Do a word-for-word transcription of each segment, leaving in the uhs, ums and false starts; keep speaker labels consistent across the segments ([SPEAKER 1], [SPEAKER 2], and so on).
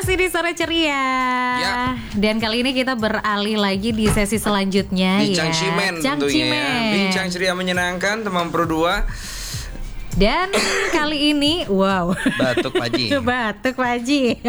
[SPEAKER 1] masih di Sore Ceria
[SPEAKER 2] Ya.
[SPEAKER 1] Dan kali ini kita beralih lagi di sesi selanjutnya.
[SPEAKER 2] Bincang
[SPEAKER 1] ya.
[SPEAKER 2] Cimen tentunya. Bincang ceria menyenangkan teman Pro dua.
[SPEAKER 1] Dan kali ini, wow,
[SPEAKER 2] Batuk Pak Haji.
[SPEAKER 1] Batuk Pak Haji.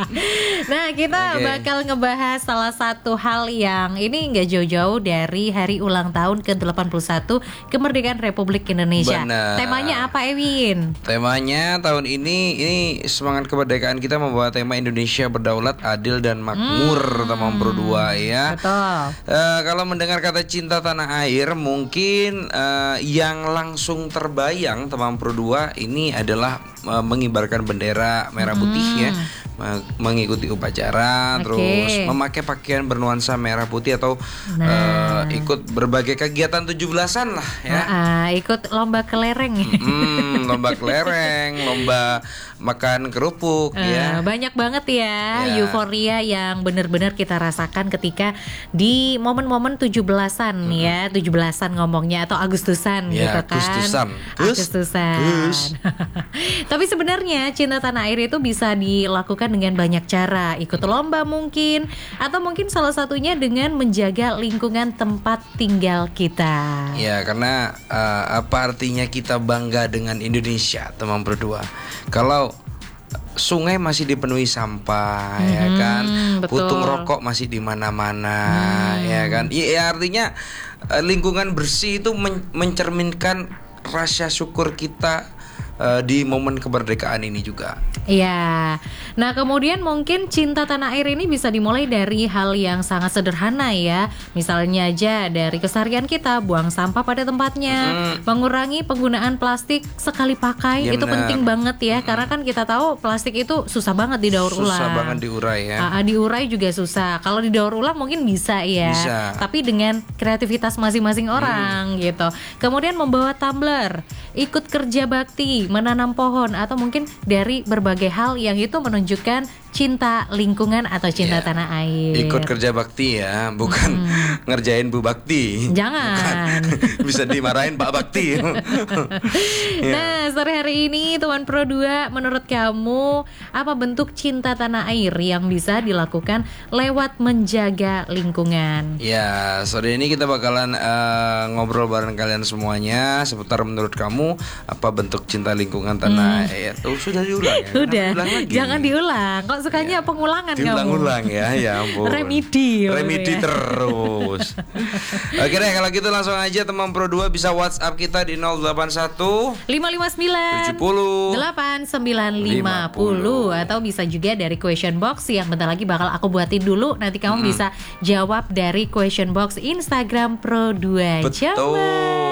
[SPEAKER 1] Nah, kita
[SPEAKER 2] Oke.
[SPEAKER 1] bakal ngebahas salah satu hal yang ini nggak jauh-jauh dari hari ulang tahun ke delapan puluh satu kemerdekaan Republik Indonesia.
[SPEAKER 2] Benar.
[SPEAKER 1] Temanya apa, Ewin?
[SPEAKER 2] Temanya tahun ini ini semangat kemerdekaan kita membawa tema Indonesia berdaulat, adil dan makmur, teman Pro dua ya.
[SPEAKER 1] Betul.
[SPEAKER 2] Eh, kalau mendengar kata cinta tanah air, mungkin eh, yang langsung terbayang teman Pro dua ini adalah eh, mengibarkan bendera merah putih ya, me- mengikuti upacara,
[SPEAKER 1] Oke.
[SPEAKER 2] terus memakai pakaian bernuansa merah putih atau
[SPEAKER 1] Nah.
[SPEAKER 2] eh, ikut berbagai kegiatan tujuh belasan lah ya.
[SPEAKER 1] Ah, ah, ikut lomba kelereng.
[SPEAKER 2] Hmm, lomba kelereng, lomba makan kerupuk
[SPEAKER 1] Eh,
[SPEAKER 2] ya.
[SPEAKER 1] Banyak banget ya,
[SPEAKER 2] Ya.
[SPEAKER 1] euforia yang benar-benar kita rasakan ketika di momen-momen tujuh belasan ya, tujuh belasan ngomongnya atau Agustusan
[SPEAKER 2] Ya,
[SPEAKER 1] gitu kan.
[SPEAKER 2] Agustusan. Terus?
[SPEAKER 1] Agustusan.
[SPEAKER 2] Terus?
[SPEAKER 1] Tapi sebenarnya cinta tanah air itu bisa dilakukan dengan banyak cara, ikut lomba mungkin, atau mungkin salah satunya dengan menjaga lingkungan tempat tinggal kita.
[SPEAKER 2] Ya, karena eh, apa artinya kita bangga dengan Indonesia, teman Pro dua? Kalau sungai masih dipenuhi sampah, ya kan,
[SPEAKER 1] betul.
[SPEAKER 2] putung rokok masih di mana-mana, ya kan. Ya, ya, artinya eh, lingkungan bersih itu men- mencerminkan rasa syukur kita eh, di momen kemerdekaan ini juga.
[SPEAKER 1] Iya. Nah, kemudian mungkin cinta tanah air ini bisa dimulai dari hal yang sangat sederhana ya. Misalnya aja dari keseharian kita, buang sampah pada tempatnya, mengurangi penggunaan plastik sekali pakai.
[SPEAKER 2] Ya,
[SPEAKER 1] itu
[SPEAKER 2] benar.
[SPEAKER 1] penting banget ya, karena kan kita tahu plastik itu susah banget didaur ulang.
[SPEAKER 2] Susah banget diurai ya.
[SPEAKER 1] Ah, ah, diurai juga susah. Kalau didaur ulang mungkin bisa ya.
[SPEAKER 2] Bisa.
[SPEAKER 1] Tapi dengan kreativitas masing-masing orang gitu. Kemudian membawa tumbler, ikut kerja bakti, menanam pohon, atau mungkin dari berbagai hal yang itu menunjukkan cinta lingkungan atau cinta
[SPEAKER 2] Ya.
[SPEAKER 1] tanah air.
[SPEAKER 2] Ikut kerja bakti ya, bukan ngerjain Bu Bakti.
[SPEAKER 1] Jangan.
[SPEAKER 2] Bukan. Bisa dimarahin Pak Bakti. Ya.
[SPEAKER 1] Nah, sore hari ini Tuan Pro dua, menurut kamu apa bentuk cinta tanah air yang bisa dilakukan lewat menjaga lingkungan?
[SPEAKER 2] Ya, sore ini kita bakalan eh, ngobrol bareng kalian semuanya seputar menurut kamu apa bentuk cinta lingkungan tanah air. Oh, sudah diulang ya? Kenapa
[SPEAKER 1] Udah,
[SPEAKER 2] diulang lagi?
[SPEAKER 1] jangan diulang. Kok sukanya
[SPEAKER 2] Ya.
[SPEAKER 1] pengulangan kamu?
[SPEAKER 2] Diulang-ulang ya, ya ampun.
[SPEAKER 1] Remedi,
[SPEAKER 2] Remedi
[SPEAKER 1] ya.
[SPEAKER 2] terus. Oke deh, kalau gitu langsung aja teman Pro dua bisa WhatsApp kita di nol delapan satu
[SPEAKER 1] lima lima sembilan
[SPEAKER 2] tujuh nol
[SPEAKER 1] delapan sembilan lima nol atau bisa juga dari question box yang bentar lagi bakal aku buatin dulu. Nanti kamu bisa jawab dari question box Instagram Pro dua.
[SPEAKER 2] Betul.
[SPEAKER 1] Coba.